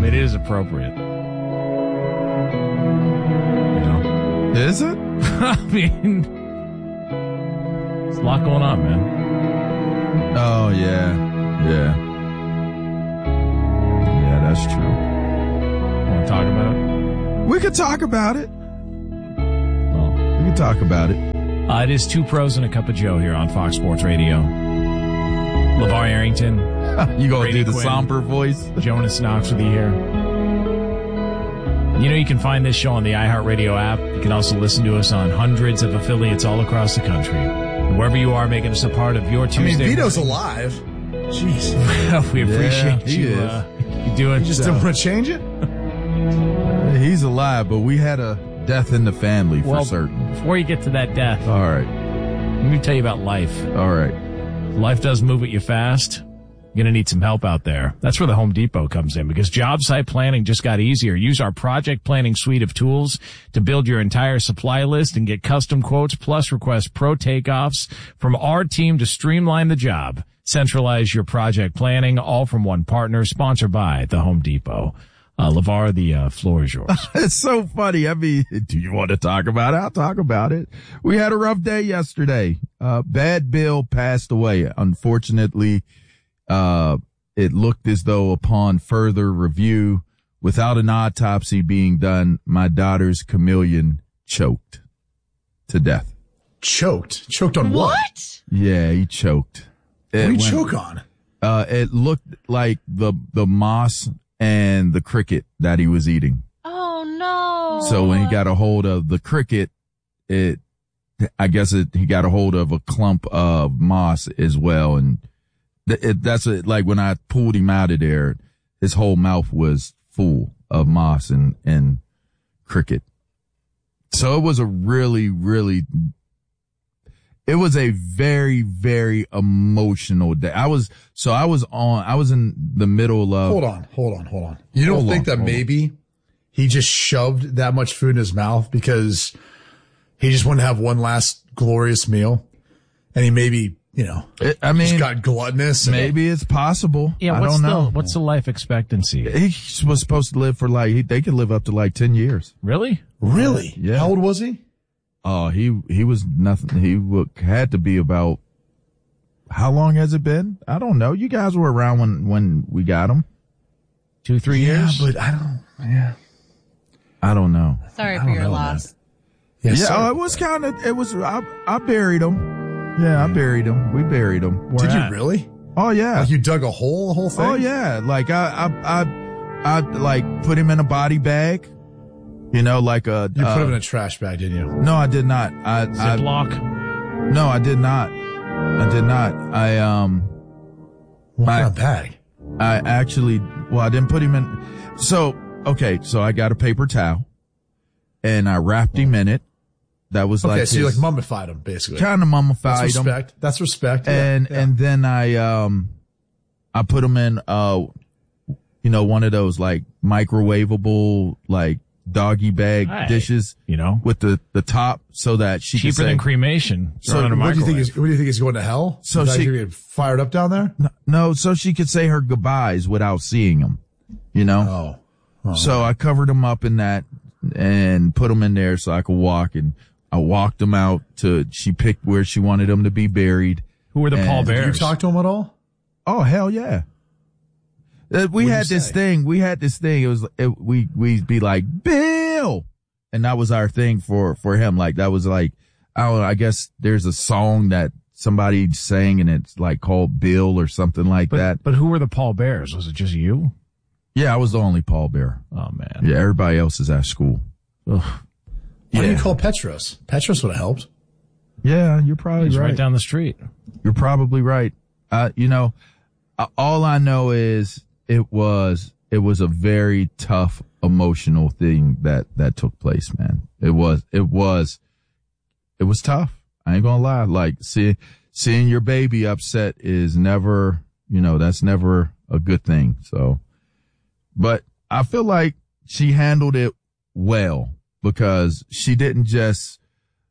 it is appropriate. You know? Is it? I mean, there's a lot going on, man. Oh, yeah. Yeah. Yeah, that's true. Want to talk about it? We could talk about it. Well, We could talk about it. it is Two Pros and a Cup of Joe here on Fox Sports Radio. LeVar Arrington, You gonna Brady do the Quinn. somber voice? Jonas Knox with you here. You know, you can find this show on the iHeartRadio app. You can also listen to us on hundreds of affiliates all across the country. And wherever you are, making us a part of your Tuesday. Vito's alive. Jeez. We appreciate he you, is. you doing Just don't want to change it? He's alive, but we had a death in the family for Well, certain. before you get to that death, All right. let me tell you about life. All right. Life does move at you fast. You're going to need some help out there. That's where the Home Depot comes in, because job site planning just got easier. Use our project planning suite of tools to build your entire supply list and get custom quotes, plus request pro takeoffs from our team to streamline the job. Centralize your project planning, all from one partner, sponsored by the Home Depot. LeVar, the floor is yours. It's so funny. I mean, do you want to talk about it? I'll talk about it. We had a rough day yesterday. Bad Bill passed away. Unfortunately, it looked as though upon further review, without an autopsy being done, my daughter's chameleon choked to death. Choked? Choked on what? Yeah, he choked. What did he choke on? It looked like the moss and the cricket that he was eating. Oh, no. So when he got a hold of the cricket, he got a hold of a clump of moss as well. And like when I pulled him out of there, his whole mouth was full of moss and cricket. So it was a it was a very, very emotional day. I was in the middle of. Hold on. You don't think that maybe he just shoved that much food in his mouth because he just wanted to have one last glorious meal, and he maybe, just got gluttonous? Maybe it's possible. Yeah, I don't know. What's the life expectancy? He was supposed to live for they could live up to 10 years. Really? Really? Yeah. How old was he? Oh, he was nothing. He had to be about, how long has it been? I don't know. You guys were around when we got him. 2-3 years? Yeah, but I don't know. Sorry for your loss. Yeah, it was I buried him. Yeah, I buried him. We buried him. Did you really? Oh, yeah. Like you dug a hole, the whole thing? Oh, yeah. Like I like put him in a body bag. You put him in a trash bag, didn't you? No, I did not. Ziploc? No, I did not. What kind of bag? I didn't put him in. So I got a paper towel and I wrapped him in it. That was so you mummified him, basically. Kind of mummified him. That's respect. And then I put him in, one of those like microwavable, like doggy bag dishes, with the top so that she cheaper than cremation. So what do you think is going to hell? So she get fired up down there? No, so she could say her goodbyes without seeing him, Oh. So I covered him up in that and put him in there so I could walk, and I walked him out she picked where she wanted him to be buried. Who were the pallbearers? Did you talk to him at all? Oh, hell yeah. We had this thing. We'd be like, Bill. And that was our thing for him. Like, that was like, I guess there's a song that somebody sang and it's like called Bill or something like that. But who were the pallbearers? Was it just you? Yeah, I was the only pallbearer. Oh, man. Yeah, everybody else is at school. Ugh. Why do you call Petros? Petros would have helped. Yeah, you're probably right. Right down the street. You're probably right. All I know is it was a very tough emotional thing that took place, man. It was tough. I ain't gonna lie. Like seeing your baby upset is never, that's never a good thing. So, but I feel like she handled it well because she didn't just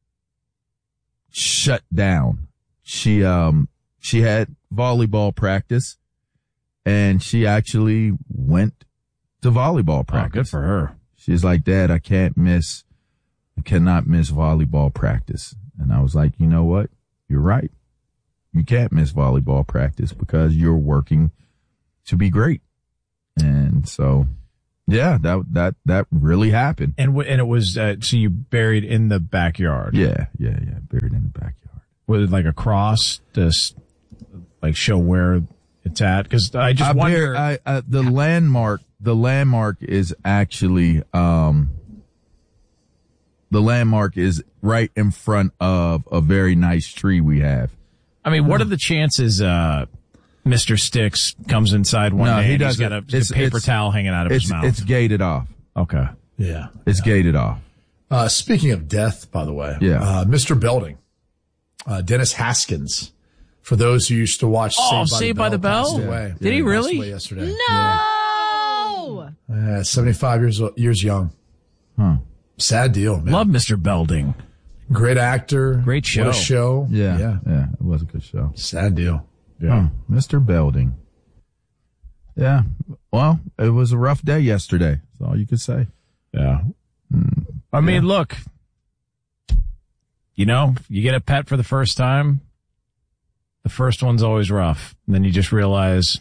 shut down. She had volleyball practice and she actually went to to volleyball practice. Oh, good for her. She's like, Dad, I cannot miss volleyball practice. And I was like, you know what? You're right. You can't miss volleyball practice because you're working to be great. And so, yeah, that really happened. And it was, so you buried in the backyard. Yeah. Buried in the backyard. With like a cross to like show where it's at. Cause I just wonder. The landmark is actually, the landmark is right in front of a very nice tree we have. I mean, what are the chances, Mr. Sticks comes inside one day and he's got a paper towel hanging out of his mouth? It's gated off. Okay. Yeah. It's gated off. Speaking of death, by the way. Yeah. Mr. Belding, Dennis Haskins, for those who used to watch Saved by the Bell? Passed away. Did he really? Passed away yesterday. No! Yeah. 75 years young. Huh. Sad deal, man. Love Mr. Belding. Great actor. Great show. What a show. Yeah. It was a good show. Sad deal. Yeah. Mr. Belding. Yeah. Well, it was a rough day yesterday. That's all you could say. Yeah. I mean, look, you get a pet for the first time. The first one's always rough. And then you just realize,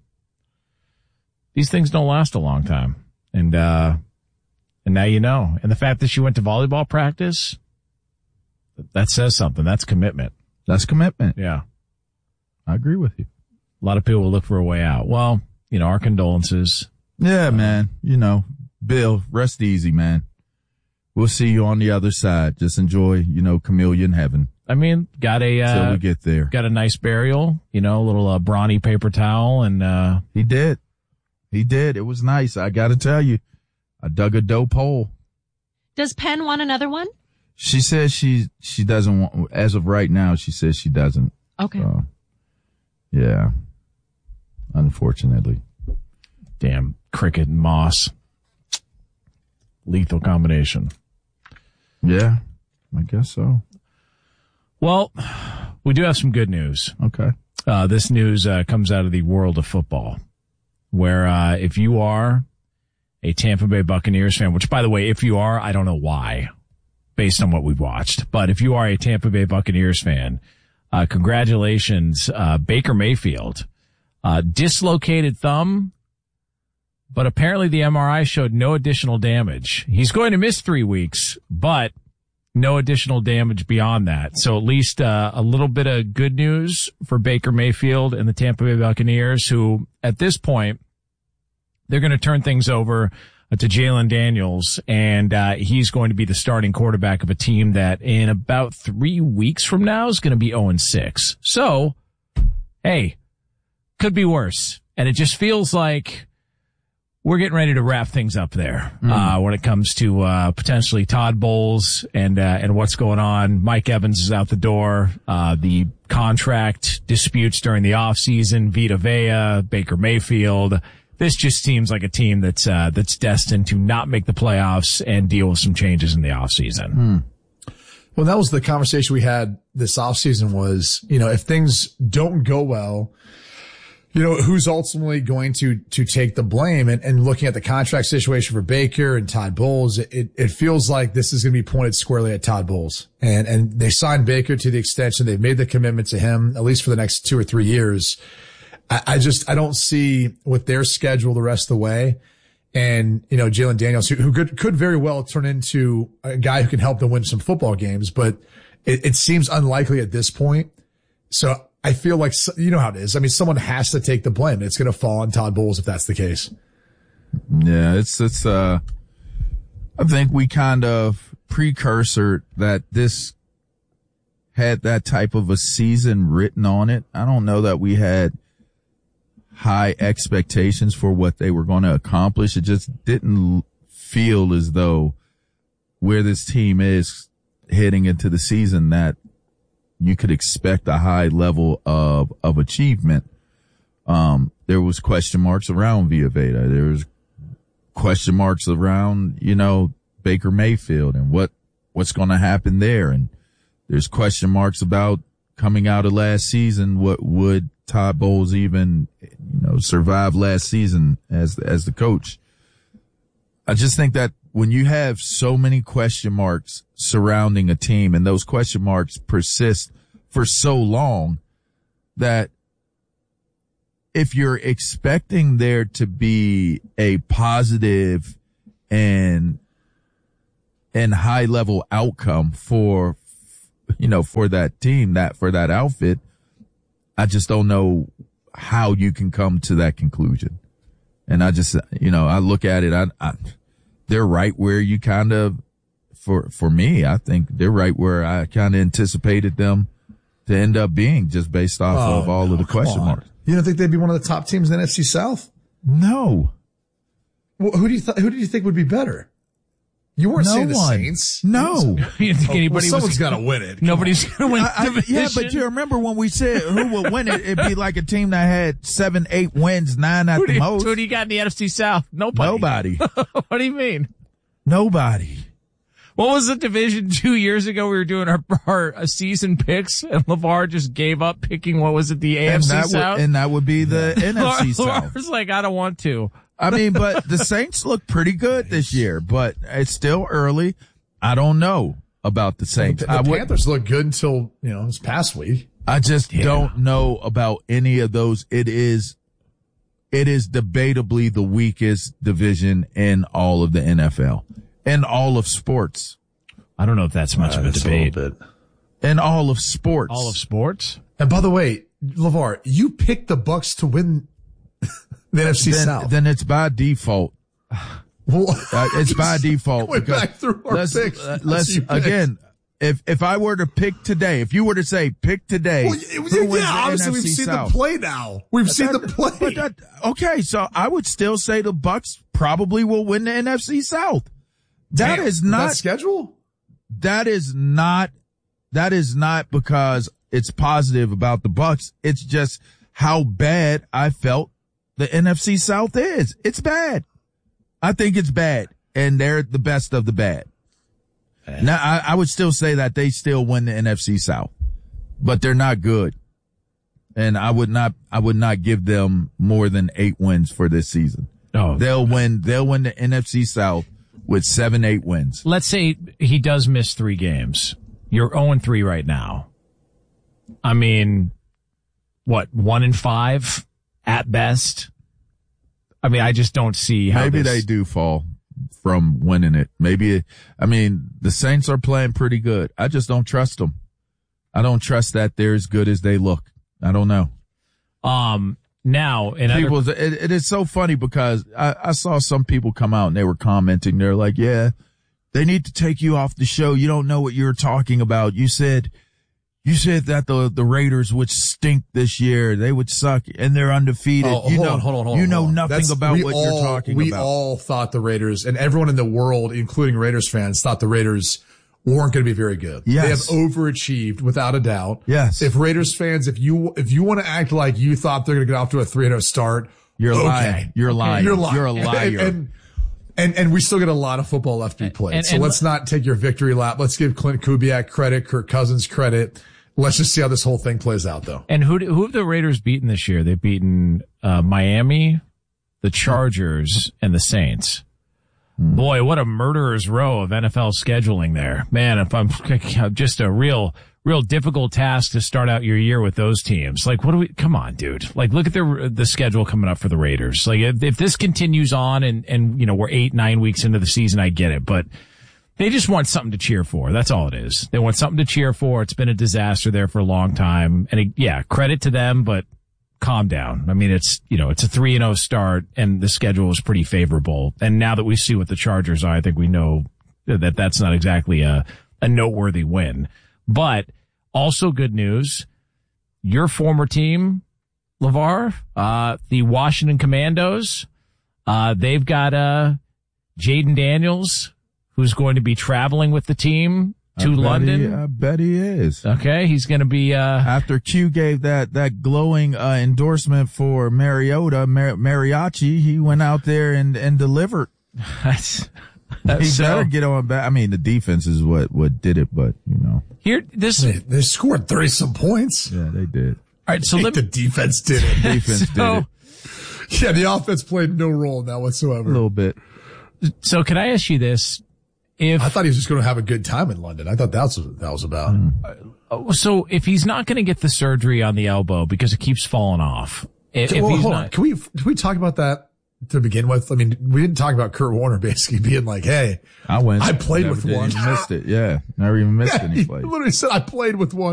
these things don't last a long time. And now you know. And the fact that she went to volleyball practice, that says something. That's commitment. That's commitment. Yeah. I agree with you. A lot of people will look for a way out. Well, our condolences. Yeah, man. Bill, rest easy, man. We'll see you on the other side. Just enjoy, chameleon heaven. I mean, got till we get there. Got a nice burial, a little brawny paper towel, and he did. It was nice. I got to tell you, I dug a dope hole. Does Penn want another one? She says she doesn't want. As of right now, she says she doesn't. Okay. So, yeah. Unfortunately. Damn cricket and moss. Lethal combination. Yeah, I guess so. Well, we do have some good news. Okay. This news comes out of the world of football, where if you are a Tampa Bay Buccaneers fan, which, by the way, if you are, I don't know why, based on what we've watched, but if you are a Tampa Bay Buccaneers fan, congratulations, Baker Mayfield. Dislocated thumb, but apparently the MRI showed no additional damage. He's going to miss 3 weeks, but no additional damage beyond that. So at least a little bit of good news for Baker Mayfield and the Tampa Bay Buccaneers, who at this point, they're going to turn things over to Jalen Daniels, and he's going to be the starting quarterback of a team that in about 3 weeks from now is going to be 0-6. So, hey, could be worse. And it just feels like we're getting ready to wrap things up there when it comes to potentially Todd Bowles and what's going on. Mike Evans is out the door. The contract disputes during the offseason, Vita Vea, Baker Mayfield. This just seems like a team that's destined to not make the playoffs and deal with some changes in the offseason. Well, that was the conversation we had this offseason was, if things don't go well, who's ultimately going to take the blame? And looking at the contract situation for Baker and Todd Bowles, it feels like this is going to be pointed squarely at Todd Bowles. And they signed Baker to the extension. They've made the commitment to him, at least for the next 2 or 3 years. I don't see with their schedule the rest of the way. And, Jalen Daniels, who could very well turn into a guy who can help them win some football games, but it seems unlikely at this point. So I feel like, how it is. I mean, someone has to take the blame. It's going to fall on Todd Bowles if that's the case. Yeah, I think we kind of precursor that this had that type of a season written on it. I don't know that we had high expectations for what they were going to accomplish. It just didn't feel as though where this team is heading into the season that you could expect a high level of achievement. There was question marks around Vita Vea. There was question marks around, Baker Mayfield and what's going to happen there. And there's question marks about coming out of last season. What would Todd Bowles even, survive last season as the coach? I just think that when you have so many question marks surrounding a team and those question marks persist for so long, that if you're expecting there to be a positive and high level outcome for that team, for that outfit, I just don't know how you can come to that conclusion. And I just, I look at it, they're right where you kind of, for me, I think they're right where I kind of anticipated them to end up being, just based off of all of the question marks. You don't think they'd be one of the top teams in the NFC South? No. Well, who do you think would be better? You weren't saying the Saints. No. You think someone's got to win it. Nobody's going to win the division. Yeah, but you remember when we said who would win it, it'd be like a team that had 7, 8 wins, 9 at the most. Who do you got in the NFC South? Nobody. What do you mean? Nobody. What was the division 2 years ago? We were doing our season picks, and LeVar just gave up picking, what was it, the AFC South? And that would be the NFC South. LeVar's like, I don't want to. I mean, but the Saints look pretty good this year, but it's still early. I don't know about the Saints. The Panthers look good until, this past week. I just don't know about any of those. It is debatably the weakest division in all of the NFL, in all of sports. I don't know if that's much of a debate. In all of sports. All of sports? And by the way, LeVar, you picked the Bucs to win the NFC South. Then it's by default. It's by default. Going back through our picks. Let's again. If I were to pick today, if you were to say pick today, obviously we've seen the play now. We've seen the play. Okay, so I would still say the Bucs probably will win the NFC South. That is not that schedule. That is not because it's positive about the Bucs. It's just how bad I felt the NFC South is. It's bad. I think it's bad, and they're the best of the bad. Now, I would still say that they still win the NFC South, but they're not good. And I would not give them more than 8 wins for this season. Oh, they'll win the NFC South with 7, 8 wins. Let's say he does miss 3 games. You're 0-3 right now. I mean, what, 1-5 at best? I mean, I just don't see how maybe they do fall from winning it. Maybe, the Saints are playing pretty good. I just don't trust them. I don't trust that they're as good as they look. I don't know. Now, it is so funny because I saw some people come out and they were commenting. They're like, yeah, they need to take you off the show. You don't know what you're talking about. You said that the Raiders would stink this year. They would suck and they're undefeated. Hold on. You know nothing about what you're talking about. We all thought the Raiders, and everyone in the world, including Raiders fans, thought the Raiders weren't going to be very good. Yes. They have overachieved without a doubt. Yes. If Raiders fans, if you want to act like you thought they're going to get off to a 3-0 start, you're okay. lying. You're lying. You're lying. You're a liar. And we still get a lot of football left to be played. So let's not take your victory lap. Let's give Clint Kubiak credit, Kirk Cousins credit. Let's just see how this whole thing plays out, though. And who have the Raiders beaten this year? They've beaten Miami, the Chargers, and the Saints. Boy, what a murderer's row of NFL scheduling there. Man, if I'm just a real difficult task to start out your year with those teams. Like, come on, dude. Like, look at the schedule coming up for the Raiders. Like, if this continues on and we're 8-9 weeks into the season, I get it, but they just want something to cheer for. That's all it is. They want something to cheer for. It's been a disaster there for a long time. And credit to them, but calm down. I mean, it's a 3-0 start and the schedule is pretty favorable. And now that we see what the Chargers are, I think we know that that's not exactly a noteworthy win, but also good news. Your former team, LeVar, the Washington Commandos, they've got, Jaden Daniels, who's going to be traveling with the team to London. I bet he is. Okay. He's going to be, after Q gave that glowing, endorsement for Mariachi, he went out there and delivered. He better get on back. I mean, the defense is what did it, but they scored 30-some points. Yeah, they did. All right. So the defense did it. Defense did it. Yeah. The offense played no role in that whatsoever. A little bit. So can I ask you this? I thought he was just going to have a good time in London. I thought that's what that was about. So if he's not going to get the surgery on the elbow because it keeps falling off, hold on. Can we talk about that to begin with? I mean, we didn't talk about Kurt Warner basically being like, "Hey, I played with one." Missed it. Yeah, never even missed any plays. He literally said, "I played with one."